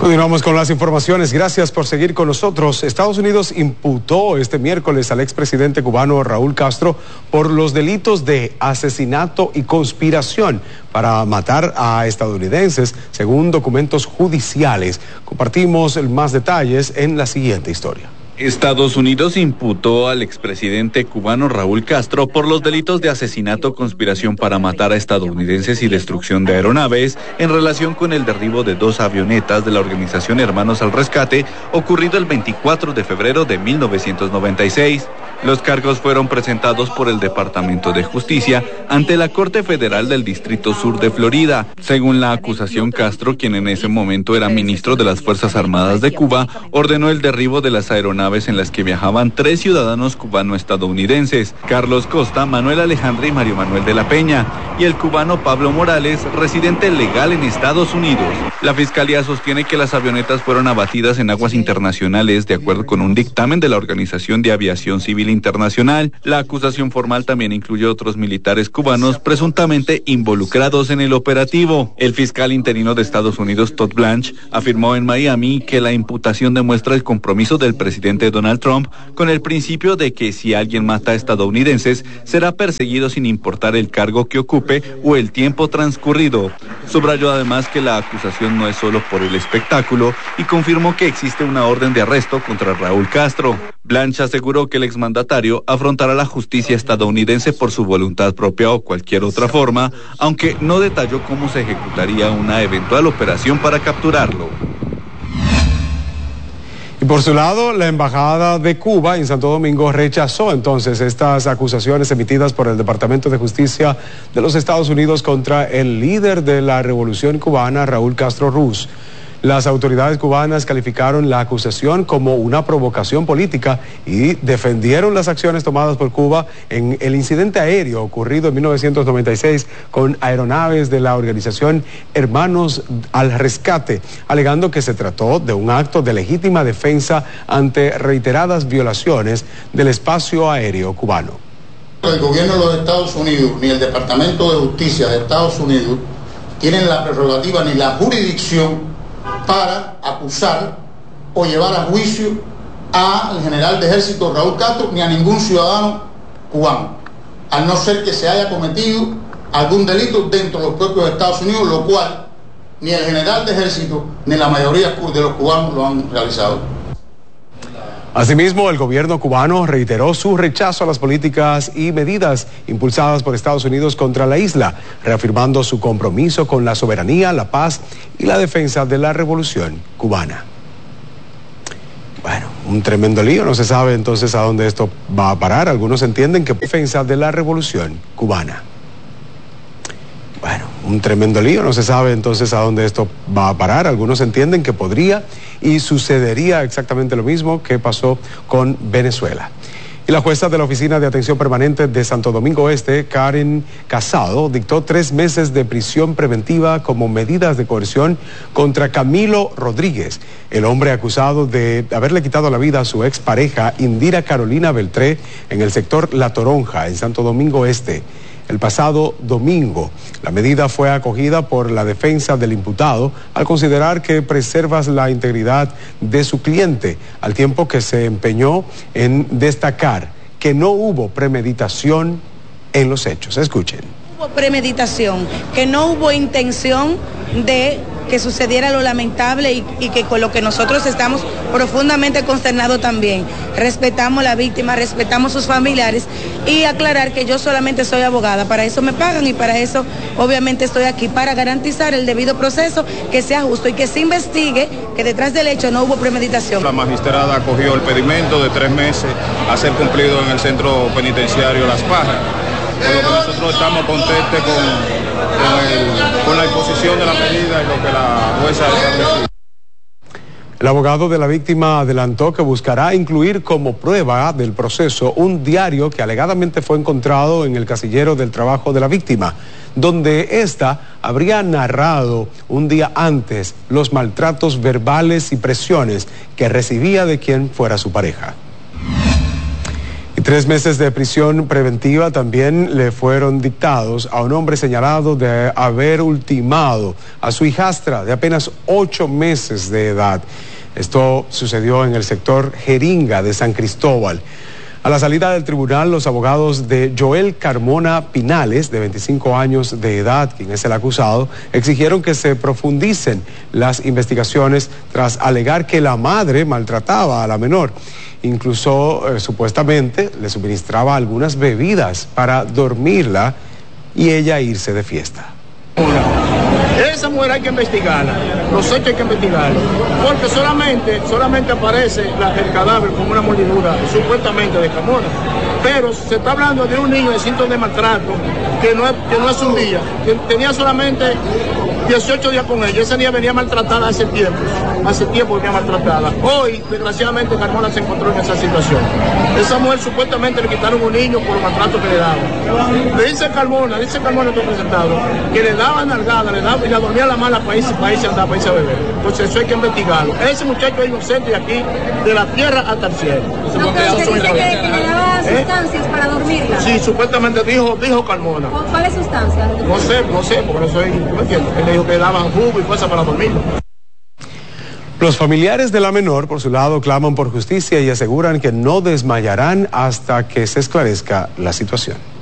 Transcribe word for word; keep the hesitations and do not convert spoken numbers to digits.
Continuamos con las informaciones. Gracias por seguir con nosotros. Estados Unidos imputó este miércoles al expresidente cubano Raúl Castro por los delitos de asesinato y conspiración para matar a estadounidenses, según documentos judiciales. Compartimos más detalles en la siguiente historia. Estados Unidos imputó al expresidente cubano Raúl Castro por los delitos de asesinato, conspiración para matar a estadounidenses y destrucción de aeronaves en relación con el derribo de dos avionetas de la organización Hermanos al Rescate, ocurrido el veinticuatro de febrero de mil novecientos noventa y seis. Los cargos fueron presentados por el Departamento de Justicia ante la Corte Federal del Distrito Sur de Florida. Según la acusación, Castro, quien en ese momento era ministro de las Fuerzas Armadas de Cuba, ordenó el derribo de las aeronaves en las que viajaban tres ciudadanos cubano-estadounidenses, Carlos Costa, Manuel Alejandro y Mario Manuel de la Peña, y el cubano Pablo Morales, residente legal en Estados Unidos. La Fiscalía sostiene que las avionetas fueron abatidas en aguas internacionales de acuerdo con un dictamen de la Organización de Aviación Civil Internacional. La acusación formal también incluye otros militares cubanos presuntamente involucrados en el operativo. El fiscal interino de Estados Unidos, Todd Blanche, afirmó en Miami que la imputación demuestra el compromiso del presidente Donald Trump con el principio de que si alguien mata a estadounidenses, será perseguido sin importar el cargo que ocupe o el tiempo transcurrido. Subrayó además que la acusación no es solo por el espectáculo y confirmó que existe una orden de arresto contra Raúl Castro. Blanche aseguró que el exmandatario afrontará la justicia estadounidense por su voluntad propia o cualquier otra forma, aunque no detalló cómo se ejecutaría una eventual operación para capturarlo. Y por su lado, la Embajada de Cuba en Santo Domingo rechazó entonces estas acusaciones emitidas por el Departamento de Justicia de los Estados Unidos contra el líder de la Revolución Cubana, Raúl Castro Ruz. Las autoridades cubanas calificaron la acusación como una provocación política y defendieron las acciones tomadas por Cuba en el incidente aéreo ocurrido en mil novecientos noventa y seis con aeronaves de la organización Hermanos al Rescate, alegando que se trató de un acto de legítima defensa ante reiteradas violaciones del espacio aéreo cubano. El gobierno de los Estados Unidos ni el Departamento de Justicia de Estados Unidos tienen la prerrogativa ni la jurisdicción para acusar o llevar a juicio al general de ejército Raúl Castro ni a ningún ciudadano cubano, al no ser que se haya cometido algún delito dentro de los propios Estados Unidos, lo cual ni el general de ejército ni la mayoría de los cubanos lo han realizado. Asimismo, el gobierno cubano reiteró su rechazo a las políticas y medidas impulsadas por Estados Unidos contra la isla, reafirmando su compromiso con la soberanía, la paz y la defensa de la revolución cubana. Bueno, un tremendo lío, no se sabe entonces a dónde esto va a parar. Algunos entienden que defensa de la revolución cubana. Bueno, un tremendo lío, no se sabe entonces a dónde esto va a parar. Algunos entienden que podría y sucedería exactamente lo mismo que pasó con Venezuela. Y la jueza de la Oficina de Atención Permanente de Santo Domingo Este, Karen Casado, dictó tres meses de prisión preventiva como medidas de coerción contra Camilo Rodríguez, el hombre acusado de haberle quitado la vida a su expareja Indira Carolina Beltré en el sector La Toronja, en Santo Domingo Este. El pasado domingo, la medida fue acogida por la defensa del imputado al considerar que preservas la integridad de su cliente, al tiempo que se empeñó en destacar que no hubo premeditación en los hechos. Escuchen. Hubo premeditación, que no hubo intención de que sucediera lo lamentable y, y que con lo que nosotros estamos profundamente consternados también. Respetamos a la víctima, respetamos a sus familiares y aclarar que yo solamente soy abogada, para eso me pagan y para eso obviamente estoy aquí, para garantizar el debido proceso, que sea justo y que se investigue que detrás del hecho no hubo premeditación. La magistrada acogió el pedimento de tres meses a ser cumplido en el centro penitenciario Las Pajas. Por lo que nosotros estamos contentos con, con, el, con la imposición de la medida y lo que la jueza estableció. El abogado de la víctima adelantó que buscará incluir como prueba del proceso un diario que alegadamente fue encontrado en el casillero del trabajo de la víctima, donde ésta habría narrado un día antes los maltratos verbales y presiones que recibía de quien fuera su pareja. Tres meses de prisión preventiva también le fueron dictados a un hombre señalado de haber ultimado a su hijastra de apenas ocho meses de edad. Esto sucedió en el sector Jeringa de San Cristóbal. A la salida del tribunal, los abogados de Joel Carmona Pinales, de veinticinco años de edad, quien es el acusado, exigieron que se profundicen las investigaciones tras alegar que la madre maltrataba a la menor. Incluso, eh, supuestamente, le suministraba algunas bebidas para dormirla y ella irse de fiesta. Esa mujer hay que investigarla, los hechos hay que investigarlos, porque solamente, solamente aparece la, el cadáver como una mordidura, supuestamente de Carmona, pero se está hablando de un niño de síntomas de maltrato, que no, es, que no es un día, que tenía solamente dieciocho días con ella, ese día venía maltratada hace tiempo, hace tiempo venía maltratada. Hoy, desgraciadamente, Carmona se encontró en esa situación. Esa mujer supuestamente le quitaron un niño por los maltratos que le daban. Le dice Carmona, dice Carmona tu presentado, que le daban nalgada, le daban y la dormía la mala para irse, para irse a andar, para irse a beber. Entonces eso hay que investigarlo. Ese muchacho es inocente de aquí, de la tierra hasta el cielo. No, pero se dice que, que le daba sustancias ¿Eh? para dormirla. Sí, supuestamente dijo, dijo Carmona. ¿Cuáles sustancias? No sé, no sé, porque no soy, ¿tú me entiendes? Él le dijo que le daban jugo y cosas para dormirlo. Los familiares de la menor, por su lado, claman por justicia y aseguran que no desmayarán hasta que se esclarezca la situación.